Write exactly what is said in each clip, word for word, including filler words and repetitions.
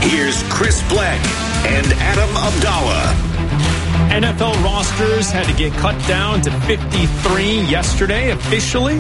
Here's Chris Black and Adam Abdallah. N F L rosters had to get cut down to fifty-three yesterday officially.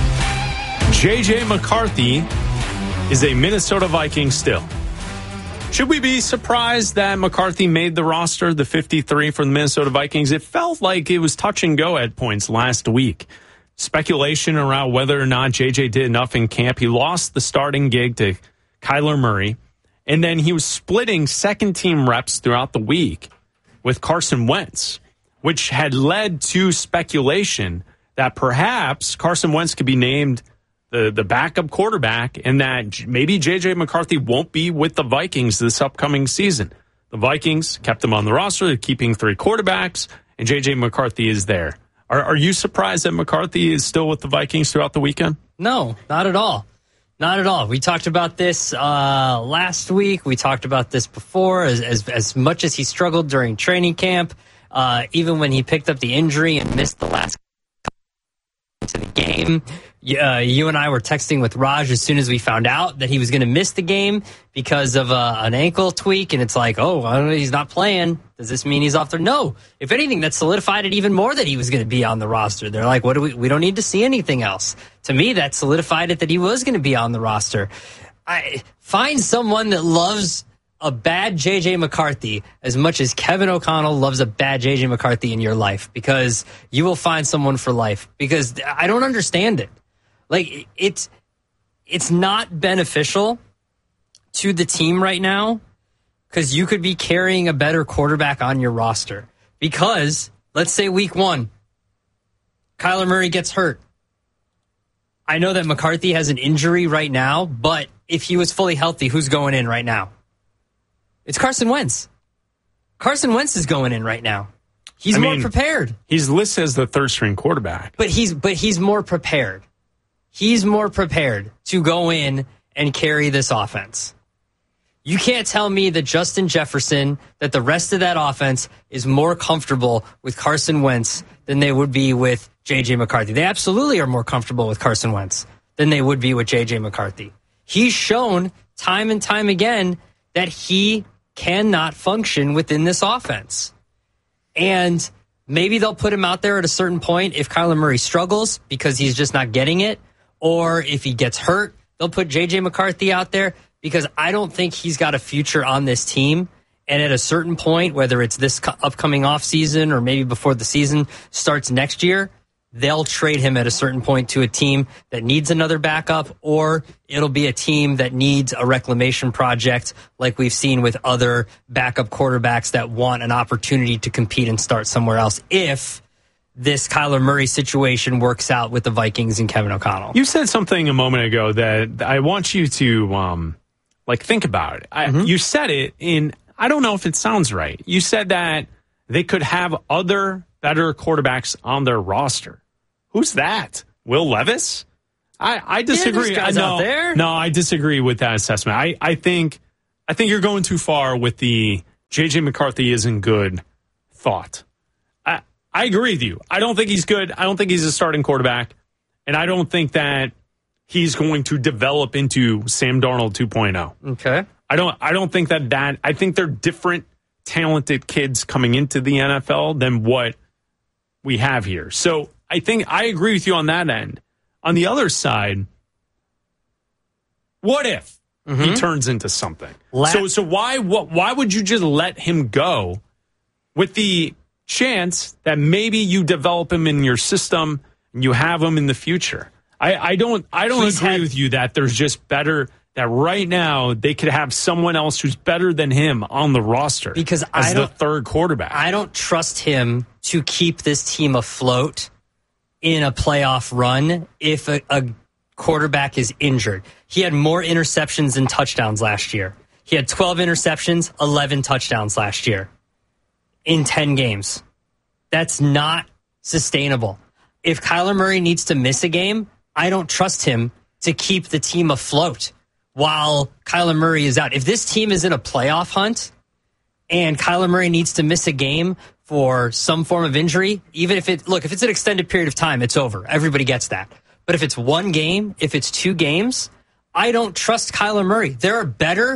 J J. McCarthy is a Minnesota Viking still. Should we be surprised that McCarthy made the roster, the fifty-three for the Minnesota Vikings? It felt like it was touch and go at points last week. Speculation around whether or not J J did enough in camp. He lost the starting gig to Kyler Murray, and then he was splitting second-team reps throughout the week with Carson Wentz, which had led to speculation that perhaps Carson Wentz could be named the, the backup quarterback and that maybe J J. McCarthy won't be with the Vikings this upcoming season. The Vikings kept him on the roster. They're keeping three quarterbacks, and J J. McCarthy is there. Are, are you surprised that McCarthy is still with the Vikings throughout the weekend? No, not at all. Not at all. We talked about this uh, last week. We talked about this before. As as, as much as he struggled during training camp, uh, even when he picked up the injury and missed the last to the game, uh, you and I were texting with Raj as soon as we found out that he was going to miss the game because of uh, an ankle tweak. And it's like, oh, I don't know, he's not playing. Does this mean he's off there? No. If anything, that solidified it even more that he was going to be on the roster. They're like, what do we? We don't need to see anything else. To me, that solidified it that he was going to be on the roster. I find someone that loves a bad J J. McCarthy as much as Kevin O'Connell loves a bad J J. McCarthy in your life, because you will find someone for life. Because I don't understand it. Like, it's it's not beneficial to the team right now, because you could be carrying a better quarterback on your roster. Because, let's say week one, Kyler Murray gets hurt. I know that McCarthy has an injury right now, but if he was fully healthy, who's going in right now? It's Carson Wentz. Carson Wentz is going in right now. He's I more mean, prepared. He's listed as the third-string quarterback. But he's but he's more prepared. He's more prepared to go in and carry this offense. You can't tell me that Justin Jefferson, that the rest of that offense is more comfortable with Carson Wentz than they would be with J J. McCarthy. They absolutely are more comfortable with Carson Wentz than they would be with J J. McCarthy. He's shown time and time again that he cannot function within this offense. And maybe they'll put him out there at a certain point if Kyler Murray struggles because he's just not getting it, or if he gets hurt, they'll put J J. McCarthy out there, because I don't think he's got a future on this team. And at a certain point, whether it's this upcoming offseason or maybe before the season starts next year, they'll trade him at a certain point to a team that needs another backup, or it'll be a team that needs a reclamation project like we've seen with other backup quarterbacks that want an opportunity to compete and start somewhere else if this Kyler Murray situation works out with the Vikings and Kevin O'Connell. You said something a moment ago that I want you to um, like think about it. I, mm-hmm. You said it in, I don't know if it sounds right. You said that they could have other better quarterbacks on their roster. Who's that? Will Levis? I, I disagree. Yeah, guys no, out there. no, I disagree with that assessment. I, I think I think you're going too far with the J J. McCarthy isn't good thought. I I agree with you. I don't think he's good. I don't think he's a starting quarterback, and I don't think that he's going to develop into Sam Darnold two point oh. Okay. I don't. I don't think that that. I think they're different, talented kids coming into the N F L than what we have here. So I think I agree with you on that end. On the other side, what if mm-hmm. he turns into something? La- so so why what why would you just let him go with the chance that maybe you develop him in your system and you have him in the future? I, I don't I don't He's agree had- with you that there's just better that right now they could have someone else who's better than him on the roster because as I the third quarterback. I don't trust him to keep this team afloat in a playoff run if a, a quarterback is injured. He had more interceptions than touchdowns last year. He had twelve interceptions, eleven touchdowns last year in ten games. That's not sustainable. If Kyler Murray needs to miss a game, I don't trust him to keep the team afloat while Kyler Murray is out. If this team is in a playoff hunt and Kyler Murray needs to miss a game for some form of injury, even if it, look, if it's an extended period of time, it's over. Everybody gets that. But if it's one game, if it's two games, I don't trust Kyler Murray. There are better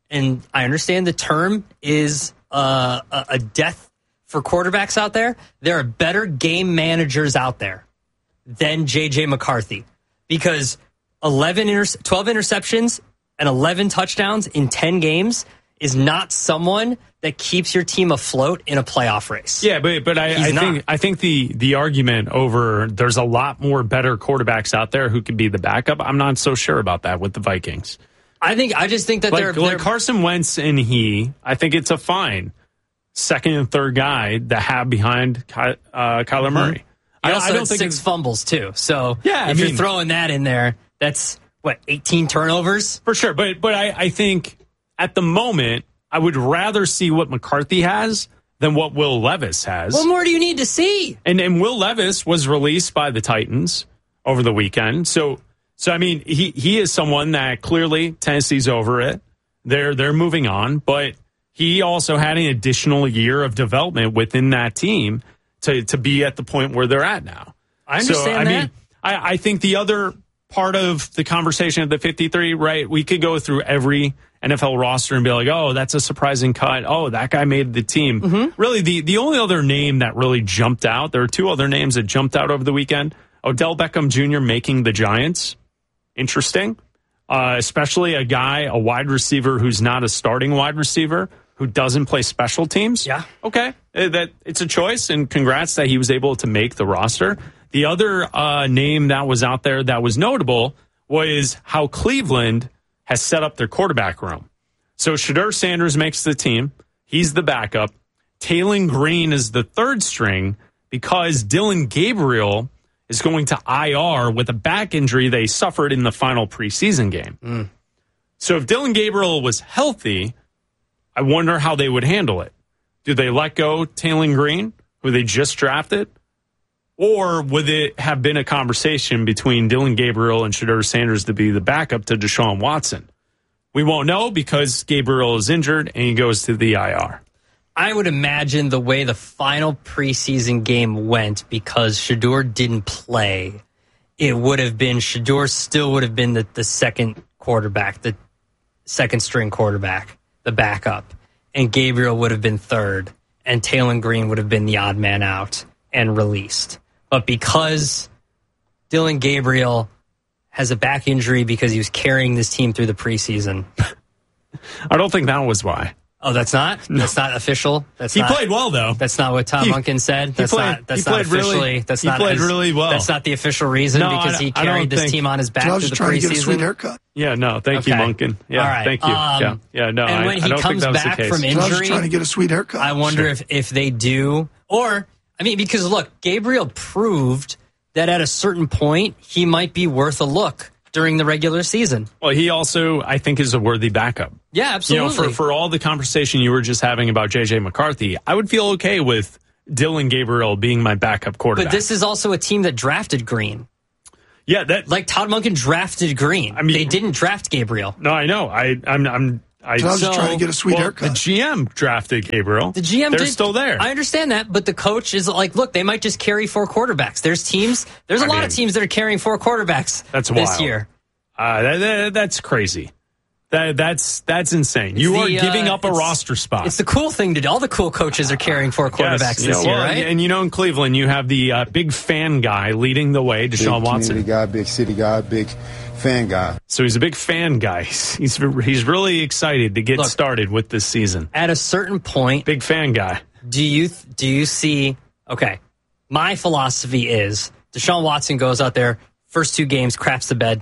and I understand the term is uh, a, a death for quarterbacks out there, there are better game managers out there than J J McCarthy, because eleven inter- twelve interceptions and eleven touchdowns in ten games is not someone that keeps your team afloat in a playoff race. Yeah, but but I, I think I think the the argument over there's a lot more better quarterbacks out there who could be the backup, I'm not so sure about that with the Vikings. I think I just think that like, they're, like they're Carson Wentz and he, I think it's a fine second and third guy to have behind Ky, uh, Kyler mm-hmm. Murray. I, I, also I don't had think six fumbles too. So yeah, if I mean, you're throwing that in there, that's what, eighteen turnovers for sure. But but I, I think at the moment I would rather see what McCarthy has than what Will Levis has. What more do you need to see? And and Will Levis was released by the Titans over the weekend. So so I mean he he is someone that clearly Tennessee's over it. They're they're moving on, but he also had an additional year of development within that team to to be at the point where they're at now. I understand so, I that. mean, I, I think the other part of the conversation of the fifty-three, right? We could go through every N F L roster and be like, oh, that's a surprising cut. Oh, that guy made the team. Mm-hmm. Really, the, the only other name that really jumped out, there are two other names that jumped out over the weekend. Odell Beckham Junior making the Giants. Interesting. Uh, especially a guy, a wide receiver who's not a starting wide receiver, who doesn't play special teams. Yeah. Okay. That it's a choice, and congrats that he was able to make the roster. The other uh, name that was out there that was notable was how Cleveland has set up their quarterback room. So Shedeur Sanders makes the team. He's the backup. Taylon Green is the third string because Dillon Gabriel is going to I R with a back injury they suffered in the final preseason game. Mm. So if Dillon Gabriel was healthy, I wonder how they would handle it. Do they let go Taylon Green, who they just drafted? Or would it have been a conversation between Dillon Gabriel and Shedeur Sanders to be the backup to Deshaun Watson? We won't know because Gabriel is injured and he goes to the I R. I would imagine the way the final preseason game went, because Shedeur didn't play, it would have been, Shedeur still would have been the, the second quarterback, the second string quarterback, the backup. And Gabriel would have been third. And Taylon Green would have been the odd man out and released. But because Dillon Gabriel has a back injury because he was carrying this team through the preseason. I don't think that was why. Oh, that's not? No. That's not official? That's he not, played well, though. That's not what Tom he, Munkin said? That's played, not That's he not played officially. Really, that's he not played his, really well. That's not the official reason no, because he I carried this think, team on his back through the trying preseason. To get a sweet haircut. Yeah, no, thank okay. you, Munkin. Yeah, All right. thank you. Um, yeah, yeah, no, and I, when he I don't comes think that was back the case. from injury, I was trying to get a sweet haircut. I wonder sure. if, if they do, or, I mean, because look, Gabriel proved that at a certain point, he might be worth a look during the regular season. Well, he also, I think, is a worthy backup. Yeah, absolutely. You know, for, for all the conversation you were just having about J J McCarthy, I would feel okay with Dillon Gabriel being my backup quarterback. But this is also a team that drafted Green. Yeah, that like Todd Monken drafted Green. I mean, they didn't draft Gabriel. No, I know. I, I'm, I'm. I, so I was just trying to get a sweet well, haircut. The G M drafted Gabriel. The G M, they're did, still there. I understand that, but the coach is like, look, they might just carry four quarterbacks. There's teams. There's a I lot mean, of teams that are carrying four quarterbacks. That's this wild. year. Uh, that, that, that's crazy. That that's that's insane. You the, are giving uh, up a roster spot. It's the cool thing to do. All the cool coaches are carrying four quarterbacks yes, this yeah, year, well, right? And you know, in Cleveland, you have the uh, big fan guy leading the way, Deshaun big Watson. Big guy, big city guy, big fan guy. So he's a big fan guy. He's he's really excited to get Look, started with this season. At a certain point, big fan guy. Do you do you see? Okay, my philosophy is Deshaun Watson goes out there, first two games, craps the bed.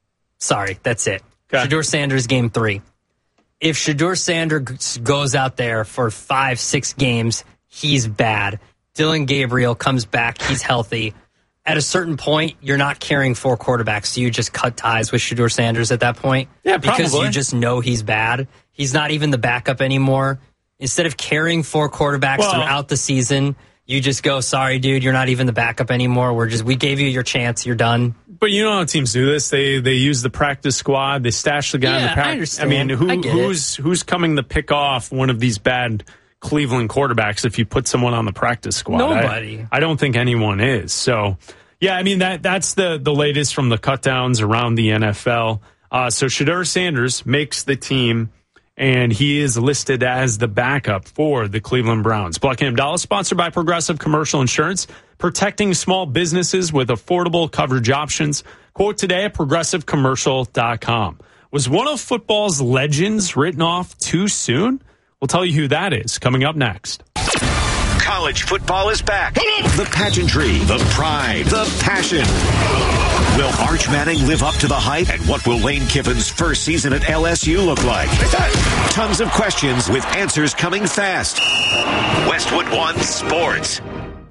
Sorry, that's it. Okay. Shedeur Sanders, game three. If Shedeur Sanders goes out there for five, six games, he's bad. Dillon Gabriel comes back, he's healthy. At a certain point, you're not carrying four quarterbacks, so you just cut ties with Shedeur Sanders at that point. Yeah, probably. Because you just know he's bad. He's not even the backup anymore. Instead of carrying four quarterbacks well, throughout the season, you just go, sorry, dude, you're not even the backup anymore. We're just we gave you your chance. You're done. But you know how teams do this. They they use the practice squad. They stash the guy yeah, in the practice. I understand. I mean, who, I get who's it. who's coming to pick off one of these bad Cleveland quarterbacks if you put someone on the practice squad? Nobody. I, I don't think anyone is. So, yeah, I mean, that that's the, the latest from the cutdowns around the N F L. Uh, so Shedeur Sanders makes the team, and he is listed as the backup for the Cleveland Browns. Buckingham Dallas, sponsored by Progressive Commercial Insurance, protecting small businesses with affordable coverage options. Quote today at progressive commercial dot com. Was one of football's legends written off too soon? We'll tell you who that is coming up next. College football is back. The pageantry, the pride, the passion. Will Arch Manning live up to the hype? And what will Lane Kiffin's first season at L S U look like? Tons of questions with answers coming fast. Westwood One Sports.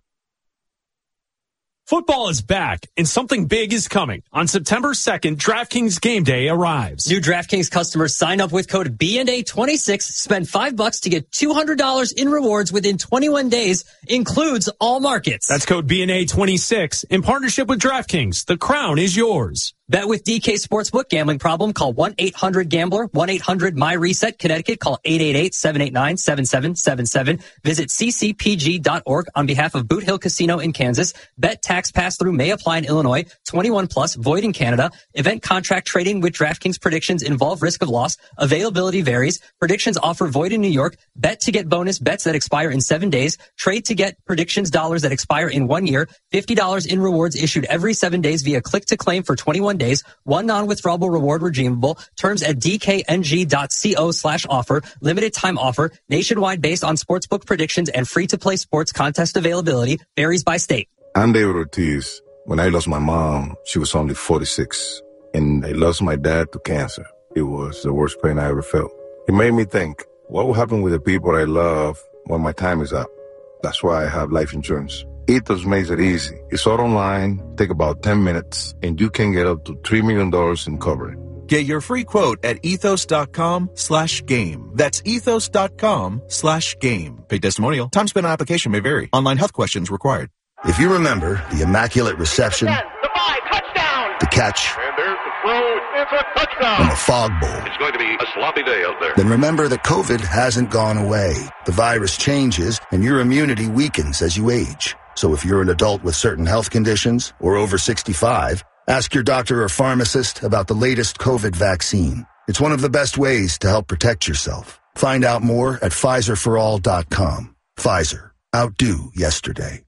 Football is back, and something big is coming. On September second, DraftKings Game Day arrives. New DraftKings customers sign up with code B N A twenty-six, spend five bucks to get two hundred dollars in rewards within twenty-one days, includes all markets. That's code B N A twenty-six in partnership with DraftKings. The crown is yours. Bet with D K Sportsbook. Gambling problem? Call one eight hundred gambler, one eight hundred my reset. Connecticut, call eight eight eight, seven eight nine, seven seven seven seven. Visit c c p g dot org on behalf of Boot Hill Casino in Kansas. Bet tax pass-through may apply in Illinois. twenty-one plus, void in Canada. Event contract trading with DraftKings predictions involve risk of loss. Availability varies. Predictions offer void in New York. Bet to get bonus bets that expire in seven days. Trade to get predictions dollars that expire in one year. fifty dollars in rewards issued every seven days via click to claim for twenty-one days. One non-withdrawable reward redeemable. Terms at d k n g dot co slash offer. Limited time offer. Nationwide based on sportsbook predictions and free-to-play sports contest availability. Varies by state. I'm David Ortiz. When I lost my mom, she was only forty-six. And I lost my dad to cancer. It was the worst pain I ever felt. It made me think, what will happen with the people I love when my time is up? That's why I have life insurance. Ethos makes it easy. It's all online, take about ten minutes, and you can get up to three million dollars in coverage. Get your free quote at ethos.com slash game. That's ethos.com slash game. Paid testimonial. Time spent on application may vary. Online health questions required. If you remember the Immaculate Reception, ten, the five, touchdown, the catch, and there's the throw, it's a touchdown, and the Fog Bowl, it's going to be a sloppy day out there. Then remember that COVID hasn't gone away. The virus changes, and your immunity weakens as you age. So if you're an adult with certain health conditions or over sixty-five, ask your doctor or pharmacist about the latest COVID vaccine. It's one of the best ways to help protect yourself. Find out more at Pfizer for all dot com. Pfizer. Outdo yesterday.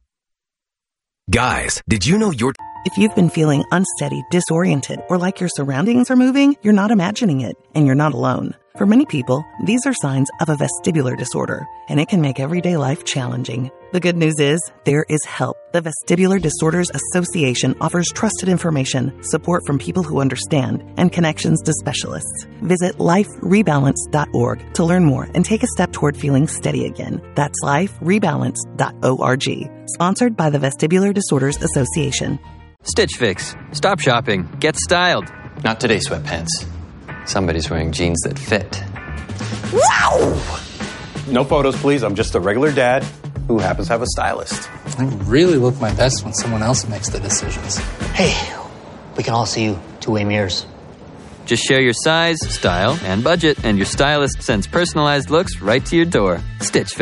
Guys, did you know your... If you've been feeling unsteady, disoriented, or like your surroundings are moving, you're not imagining it, and you're not alone. For many people, these are signs of a vestibular disorder, and it can make everyday life challenging. The good news is, there is help. The Vestibular Disorders Association offers trusted information, support from people who understand, and connections to specialists. Visit life rebalance dot org to learn more and take a step toward feeling steady again. That's life rebalance dot org. Sponsored by the Vestibular Disorders Association. Stitch Fix. Stop shopping. Get styled. Not today, sweatpants. Somebody's wearing jeans that fit. Wow! No photos, please. I'm just a regular dad who happens to have a stylist. I really look my best when someone else makes the decisions. Hey, we can all see you two-way mirrors. Just share your size, style, and budget, and your stylist sends personalized looks right to your door. Stitch Fix.